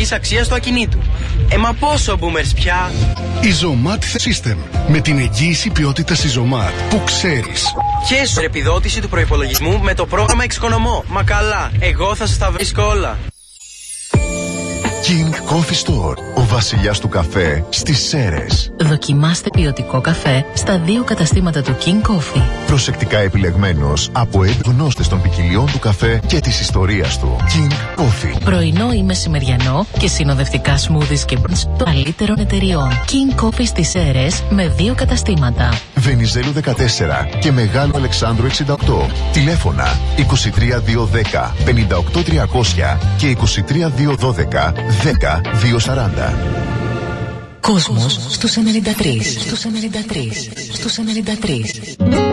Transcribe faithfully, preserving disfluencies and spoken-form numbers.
αγοραστικής αξίας του ακινήτου. Ε, μα πόσο boomers πια! Isomat System. Με την εγγύηση ποιότητας Isomat που ξέρεις. Και σου επιδότηση του προϋπολογισμού με το πρόγραμμα Εξοικονομώ. Μα καλά, εγώ θα σας τα βρίσκω όλα. King Coffee Store. Ο βασιλιάς του καφέ στις Σέρρες. Δοκιμάστε ποιοτικό καφέ στα δύο καταστήματα του King Coffee. Προσεκτικά επιλεγμένος από γνώστες των ποικιλιών του καφέ και της ιστορίας του. King Coffee. Πρωινό ή μεσημεριανό και συνοδευτικά smoothies και brunch των καλύτερων εταιριών. King Coffee στις Σέρρες με δύο καταστήματα. Βενιζέλου δεκατέσσερα και Μεγάλου Αλεξάνδρου εξήντα οκτώ. Τηλέφωνα είκοσι τρία διακόσια δέκα πενήντα οκτώ τριακόσια και είκοσι τρία διακόσια δώδεκα δέκα διακόσια σαράντα. Κόσμος στους ενενήντα τρία. Στους ενενήντα τρία. Στους ενενήντα τρία.